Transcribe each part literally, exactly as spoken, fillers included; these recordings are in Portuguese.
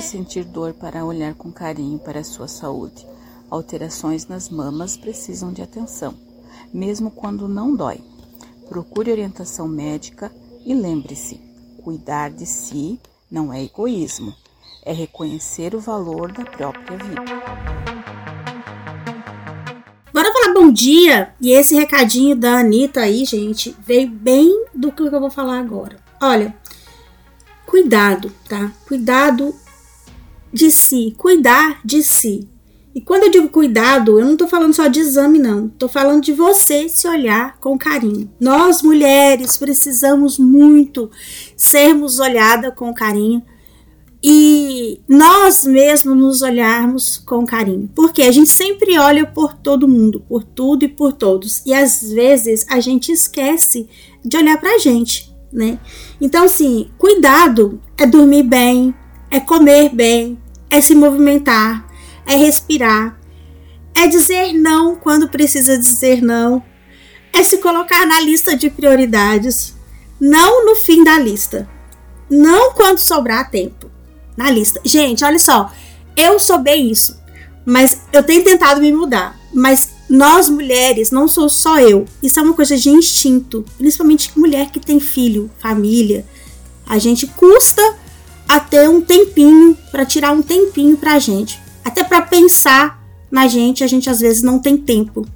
sentir dor para olhar com carinho para a sua saúde. Alterações nas mamas precisam de atenção, mesmo quando não dói. Procure orientação médica e lembre-se, cuidar de si não é egoísmo, é reconhecer o valor da própria vida. Bora falar bom dia? E esse recadinho da Anitta aí, gente, veio bem do que eu vou falar agora. Olha, cuidado, tá? Cuidado de si, cuidar de si. E quando eu digo cuidado, eu não tô falando só de exame, não. Tô falando de você se olhar com carinho. Nós, mulheres, precisamos muito sermos olhadas com carinho. E nós mesmos nos olharmos com carinho. Porque a gente sempre olha por todo mundo, por tudo e por todos. E às vezes a gente esquece de olhar pra gente, né? Então, assim, cuidado é dormir bem, é comer bem, é se movimentar, é respirar, é dizer não quando precisa dizer não, é se colocar na lista de prioridades, não no fim da lista, não quando sobrar tempo, na lista. Gente, olha só, eu sou bem isso, mas eu tenho tentado me mudar, mas nós mulheres, não sou só eu, isso é uma coisa de instinto, principalmente mulher que tem filho, família, a gente custa a ter um tempinho, para tirar um tempinho pra gente. Até para pensar na gente, a gente às vezes não tem tempo.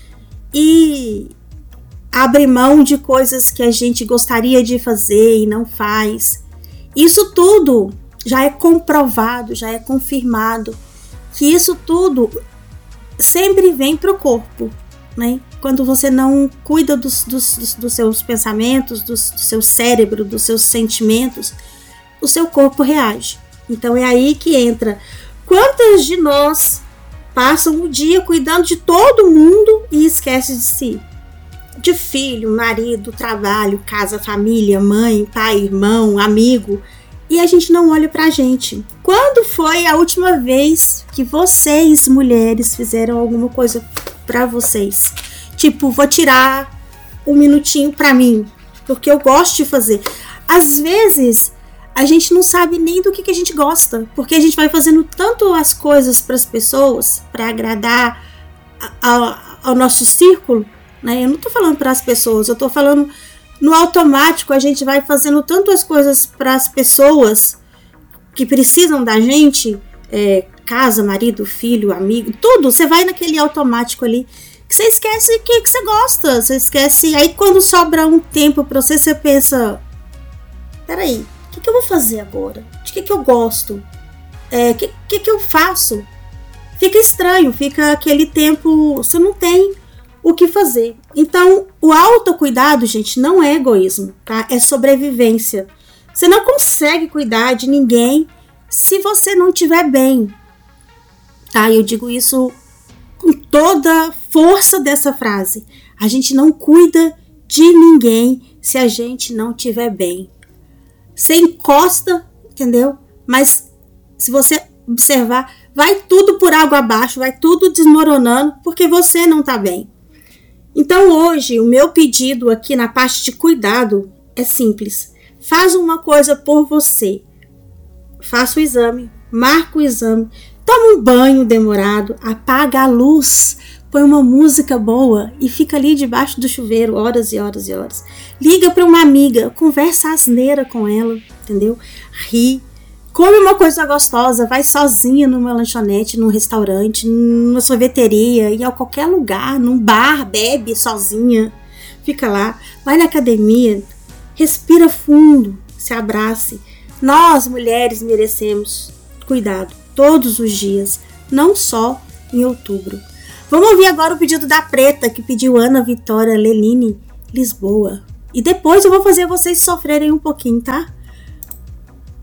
E abre mão de coisas que a gente gostaria de fazer e não faz. Isso tudo já é comprovado, já é confirmado. Que isso tudo sempre vem pro corpo, né? Quando você não cuida dos, dos, dos seus pensamentos, dos, do seu cérebro, dos seus sentimentos, o seu corpo reage. Então é aí que entra. Quantas de nós passam o dia cuidando de todo mundo e esquece de si? De filho, marido, trabalho, casa, família, mãe, pai, irmão, amigo. E a gente não olha pra gente. Quando foi a última vez que vocês, mulheres, fizeram alguma coisa pra vocês? Tipo, vou tirar um minutinho pra mim, porque eu gosto de fazer. Às vezes a gente não sabe nem do que, que a gente gosta, porque a gente vai fazendo tanto as coisas para as pessoas, para agradar a, a, ao nosso círculo, né? Eu não tô falando para as pessoas, eu tô falando no automático, a gente vai fazendo tanto as coisas para as pessoas que precisam da gente, é, casa, marido, filho, amigo, tudo, você vai naquele automático ali, que você esquece o que, que você gosta, você esquece, aí quando sobra um tempo para você, você pensa, peraí, o que, que eu vou fazer agora? De que, que eu gosto? É, o que, que, que eu faço? Fica estranho, fica aquele tempo... Você não tem o que fazer. Então, o autocuidado, gente, não é egoísmo, tá? É sobrevivência. Você não consegue cuidar de ninguém se você não estiver bem. Tá? Eu digo isso com toda a força dessa frase. A gente não cuida de ninguém se a gente não estiver bem. Você encosta, entendeu? Mas se você observar, vai tudo por água abaixo, vai tudo desmoronando, porque você não tá bem. Então hoje, o meu pedido aqui na parte de cuidado é simples. Faz uma coisa por você. Faça o exame, marca o exame, toma um banho demorado, apaga a luz, põe uma música boa e fica ali debaixo do chuveiro horas e horas e horas. Liga para uma amiga, conversa asneira com ela, entendeu? Ri, come uma coisa gostosa, vai sozinha numa lanchonete, num restaurante, numa sorveteria, e a qualquer lugar, num bar, bebe sozinha, fica lá, vai na academia, respira fundo, se abrace. Nós, mulheres, merecemos cuidado todos os dias, não só em outubro. Vamos ouvir agora o pedido da Preta, que pediu Ana Vitória Leline, Lisboa. E depois eu vou fazer vocês sofrerem um pouquinho, tá?